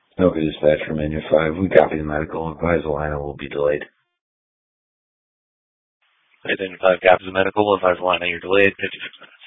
Nova Dispatch from Menu 5. We copy the medical. Advise the line will be delayed. Menu 5 copies the medical. Advise the line you're delayed 56 minutes.